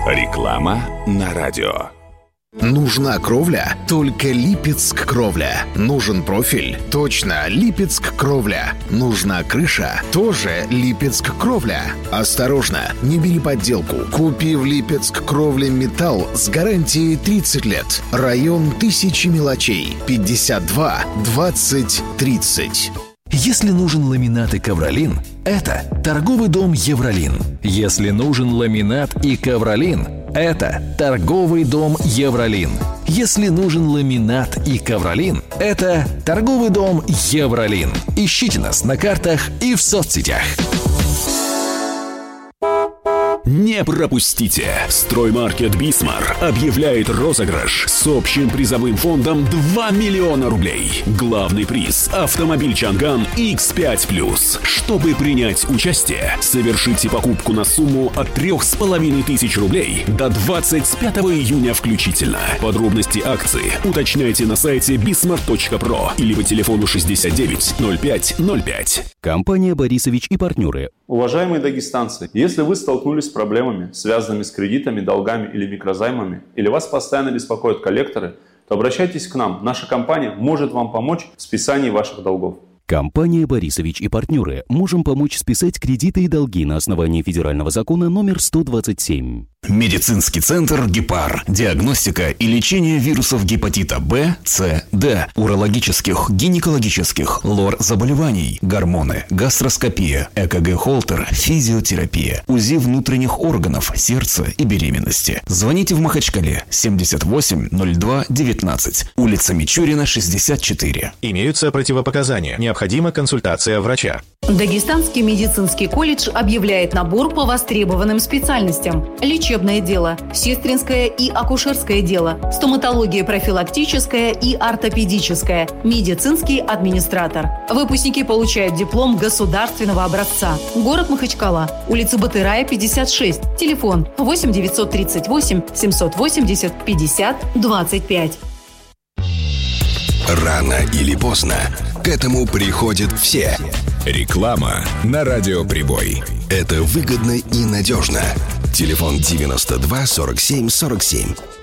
Реклама на радио. Нужна кровля? Только Липецк кровля. Нужен профиль? Точно, Липецк кровля. Нужна крыша? Тоже Липецк кровля. Осторожно, не бери подделку. Купи в Липецк кровля металл с гарантией 30 лет. Район Тысячи мелочей. 52 20 30. Если нужен ламинат и ковролин, это торговый дом «Евролин». Если нужен ламинат и ковролин, это торговый дом «Евролин». Если нужен ламинат и ковролин, это торговый дом «Евролин». Ищите нас на картах и в соцсетях. Не пропустите! Строймаркет «Бисмар» объявляет розыгрыш с общим призовым фондом 2 миллиона рублей. Главный приз – автомобиль «Чанган» X5+. Чтобы принять участие, совершите покупку на сумму от 3500 рублей до 25 июня включительно. Подробности акции уточняйте на сайте bismart.pro или по телефону 69 05 05. Компания «Борисович и партнеры». Уважаемые дагестанцы, если вы столкнулись с проблемами, связанными с кредитами, долгами или микрозаймами, или вас постоянно беспокоят коллекторы, то обращайтесь к нам. Наша компания может вам помочь в списании ваших долгов. Компания «Борисович и партнеры». Можем помочь списать кредиты и долги на основании федерального закона номер 127. Медицинский центр «Гепар». Диагностика и лечение вирусов гепатита Б, С, Д, урологических, гинекологических, лор-заболеваний, гормоны, гастроскопия, ЭКГ-холтер, физиотерапия, УЗИ внутренних органов, сердца и беременности. Звоните в Махачкале 78 02 19, улица Мичурина, 64. Имеются противопоказания. Необходима консультация врача. Дагестанский медицинский колледж объявляет набор по востребованным специальностям. Лечебное дело, сестринское и акушерское дело, стоматология профилактическая и ортопедическая, медицинский администратор. Выпускники получают диплом государственного образца. Город Махачкала, улица Батырая, 56, телефон 8 938 780 50 25. Рано или поздно к этому приходят все. Реклама на Радио Прибой. Это выгодно и надежно. Телефон 92 47 47.